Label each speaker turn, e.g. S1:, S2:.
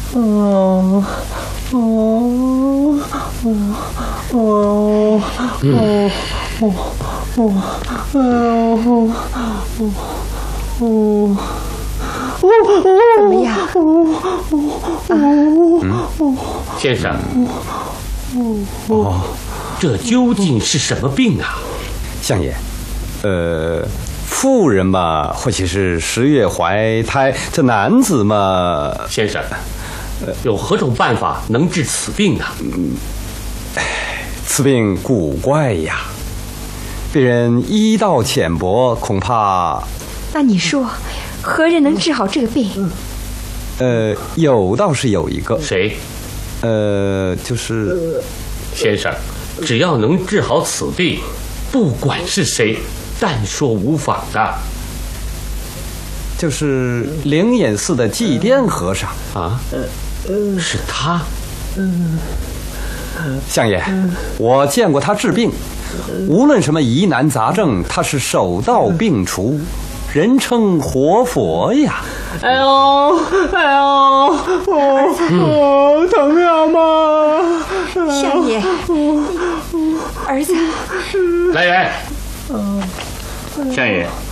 S1: 怎么样？
S2: 先生，这究竟是什么病啊？
S3: 相爷，妇人嘛，或许是10月怀胎，这男子嘛，
S2: 先生，有何种办法能治此病呢？
S3: 此病古怪呀，别人医道浅薄，恐怕……
S1: 那你说，何人能治好这个病？
S3: 有倒是有一个。
S2: 谁？
S3: 就是
S2: 先生，只要能治好此病，不管是谁，但说无妨的。
S3: 就是灵隐寺的祭奠和尚
S2: 啊，是他。
S3: 相爷，我见过他治病，无论什么疑难杂症，他是手到病除，人称活佛呀。
S4: 哎呦，疼了吗？
S1: 相爷，儿子，
S2: 来人，相爷。